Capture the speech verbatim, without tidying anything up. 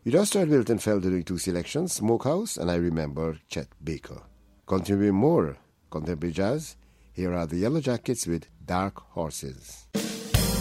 You just heard Wilton Felder doing two selections, Smokehouse and I Remember Chet Baker. Continuing more contemporary jazz, here are the Yellow Jackets with Dark Horses.